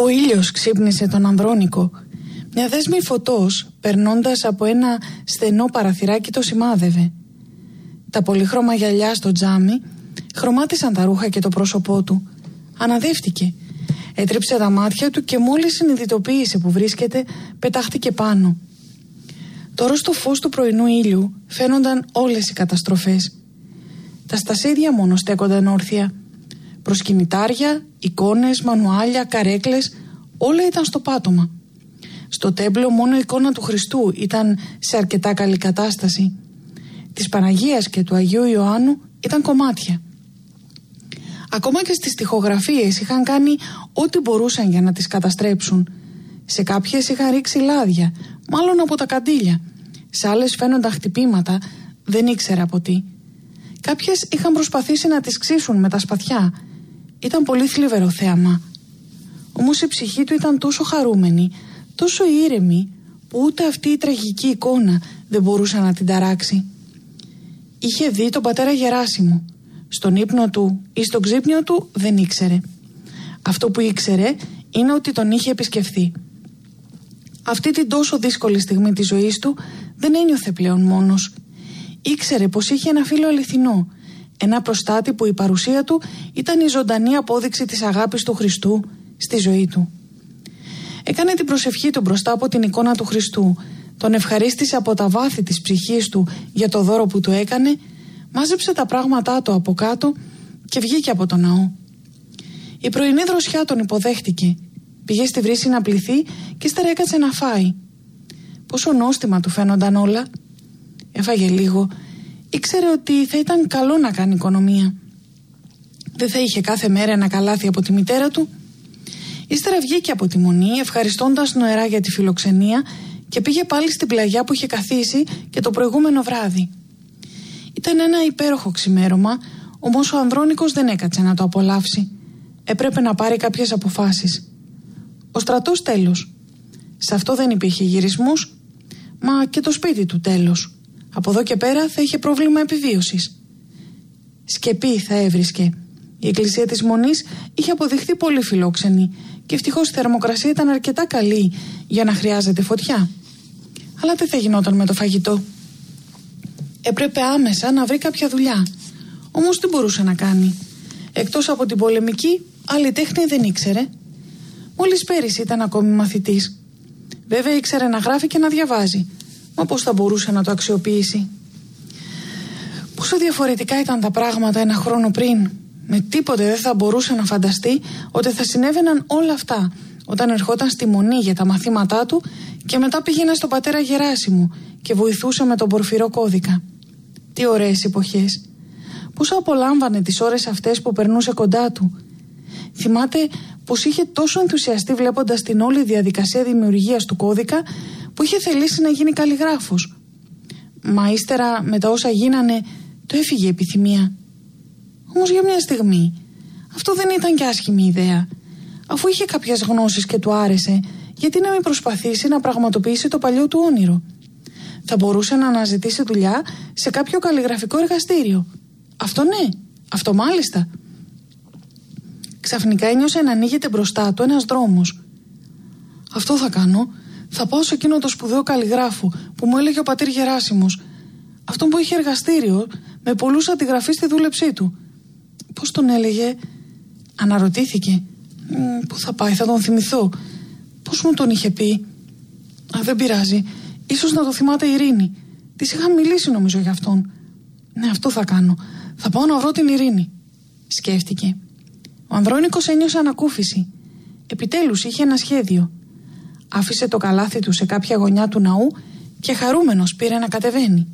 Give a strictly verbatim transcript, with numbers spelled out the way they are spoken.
Ο ήλιος ξύπνησε τον Ανδρώνικο. Μια δέσμη φωτός, περνώντας από ένα στενό παραθυράκι, το σημάδευε. Τα πολύχρωμα γυαλιά στο τζάμι χρωμάτισαν τα ρούχα και το πρόσωπό του. Αναδεύτηκε. Έτριψε τα μάτια του και μόλις συνειδητοποίησε που βρίσκεται, πετάχτηκε πάνω. Τώρα στο φως του πρωινού ήλιου φαίνονταν όλες οι καταστροφές. Τα στασίδια μόνο στέκονταν όρθια. Προσκυνητάρια, εικόνες, μανουάλια, καρέκλες, όλα ήταν στο πάτωμα. Στο τέμπλο μόνο η εικόνα του Χριστού ήταν σε αρκετά καλή κατάσταση. Της Παναγίας και του Αγίου Ιωάννου ήταν κομμάτια. Ακόμα και στις τοιχογραφίες είχαν κάνει ό,τι μπορούσαν για να τις καταστρέψουν. Σε κάποιες είχαν ρίξει λάδια, μάλλον από τα καντήλια. Σε άλλες φαίνονταν χτυπήματα, δεν ήξερα από τι. Κάποιες είχαν προσπαθήσει να τις ξύσουν με τα σπαθιά. Ήταν πολύ θλιβερό θέαμα. Όμως η ψυχή του ήταν τόσο χαρούμενη, τόσο ήρεμη, που ούτε αυτή η τραγική εικόνα δεν μπορούσε να την ταράξει. Είχε δει τον πατέρα Γεράσιμο. Στον ύπνο του ή στον ξύπνιο του δεν ήξερε. Αυτό που ήξερε είναι ότι τον είχε επισκεφθεί. Αυτή την τόσο δύσκολη στιγμή της ζωής του δεν ένιωθε πλέον μόνος. Ήξερε πως είχε ένα φίλο αληθινό, ένα προστάτη που η παρουσία του ήταν η ζωντανή απόδειξη της αγάπης του Χριστού στη ζωή του. Έκανε την προσευχή του μπροστά από την εικόνα του Χριστού, τον ευχαρίστησε από τα βάθη της ψυχής του για το δώρο που του έκανε, μάζεψε τα πράγματά του από κάτω και βγήκε από τον ναό. Η πρωινή δροσιά τον υποδέχτηκε. Πήγε στη βρύση να πληθεί και ύστερα έκατσε να φάει. Πόσο νόστιμα του φαίνονταν όλα. Έφαγε λίγο. Ήξερε ότι θα ήταν καλό να κάνει οικονομία. Δεν θα είχε κάθε μέρα ένα καλάθι από τη μητέρα του. Ύστερα βγήκε από τη μονή, ευχαριστώντας νοερά για τη φιλοξενία, και πήγε πάλι στην πλαγιά που είχε καθίσει και το προηγούμενο βράδυ. Ήταν ένα υπέροχο ξημέρωμα, όμως ο Ανδρώνικος δεν έκατσε να το απολαύσει. Έπρεπε να πάρει κάποιες αποφάσεις. Ο στρατός τέλος. Σε αυτό δεν υπήρχε γυρισμούς, μα και το σπίτι του τέλος. Από εδώ και πέρα θα είχε πρόβλημα επιβίωσης. Σκεπή θα έβρισκε. Η εκκλησία της Μονής είχε αποδειχθεί πολύ φιλόξενη και ευτυχώς η θερμοκρασία ήταν αρκετά καλή για να χρειάζεται φωτιά. Αλλά τι θα γινόταν με το φαγητό? Έπρεπε άμεσα να βρει κάποια δουλειά. Όμως τι μπορούσε να κάνει? Εκτός από την πολεμική, άλλη τέχνη δεν ήξερε. Μόλις πέρυσι ήταν ακόμη μαθητής. Βέβαια ήξερε να γράφει και να διαβάζει. Μα πώς θα μπορούσε να το αξιοποιήσει? Πόσο διαφορετικά ήταν τα πράγματα ένα χρόνο πριν. Με τίποτε δεν θα μπορούσε να φανταστεί ότι θα συνέβαιναν όλα αυτά όταν ερχόταν στη Μονή για τα μαθήματά του και μετά πήγαινε στον πατέρα Γεράσιμο και βοηθούσε με τον πορφυρό κώδικα. Τι ωραίες εποχές. Πόσο απολάμβανε τις ώρες αυτές που περνούσε κοντά του. Θυμάται πως είχε τόσο ενθουσιαστεί βλέποντας την όλη διαδικασία δημιουργίας του κώδικα που είχε θελήσει να γίνει καλλιγράφος. Μα ύστερα με τα όσα γίνανε το έφυγε η επιθυμία. Όμως για μια στιγμή αυτό δεν ήταν και άσχημη ιδέα. Αφού είχε κάποιες γνώσεις και του άρεσε, γιατί να μην προσπαθήσει να πραγματοποιήσει το παλιό του όνειρο? Θα μπορούσε να αναζητήσει δουλειά σε κάποιο καλλιγραφικό εργαστήριο. Αυτό ναι, αυτό μάλιστα. Ξαφνικά ένιωσε να ανοίγεται μπροστά του ένας δρόμος. Αυτό θα κάνω. Θα πάω σε εκείνο το σπουδαίο καλλιγράφο που μου έλεγε ο πατήρ Γεράσιμος. Αυτόν που είχε εργαστήριο με πολλούς αντιγραφείς στη δούλεψή του. Πώς τον έλεγε? Αναρωτήθηκε. Πού θα πάει, θα τον θυμηθώ. Πώς μου τον είχε πει? Α, δεν πειράζει. Ίσως να το θυμάται η Ειρήνη. Της είχα μιλήσει νομίζω για αυτόν. Ναι, αυτό θα κάνω. Θα πάω να βρω την Ειρήνη. Σκέφτηκε. Ο Ανδρώνικος ένιωσε ανακούφιση. Επιτέλους είχε ένα σχέδιο. Άφησε το καλάθι του σε κάποια γωνιά του ναού και χαρούμενος πήρε να κατεβαίνει.